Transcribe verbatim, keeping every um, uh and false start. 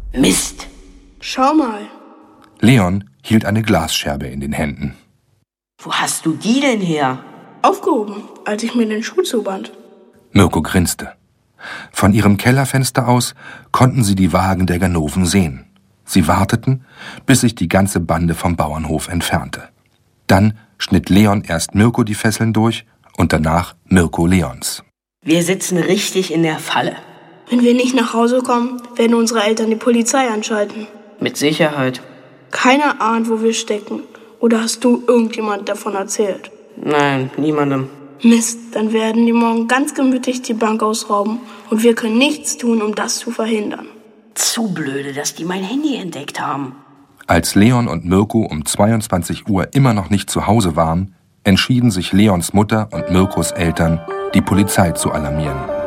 Mist! Schau mal. Leon hielt eine Glasscherbe in den Händen. Wo hast du die denn her? Aufgehoben, als ich mir den Schuh zuband. Mirko grinste. Von ihrem Kellerfenster aus konnten sie die Wagen der Ganoven sehen. Sie warteten, bis sich die ganze Bande vom Bauernhof entfernte. Dann schnitt Leon erst Mirko die Fesseln durch und danach Mirko Leons. Wir sitzen richtig in der Falle. Wenn wir nicht nach Hause kommen, werden unsere Eltern die Polizei anschalten. Mit Sicherheit. Keiner ahnt, wo wir stecken. Oder hast du irgendjemand davon erzählt? Nein, niemandem. Mist, dann werden die morgen ganz gemütlich die Bank ausrauben und wir können nichts tun, um das zu verhindern. Zu blöde, dass die mein Handy entdeckt haben. Als Leon und Mirko um zweiundzwanzig Uhr immer noch nicht zu Hause waren, entschieden sich Leons Mutter und Mirkos Eltern, die Polizei zu alarmieren.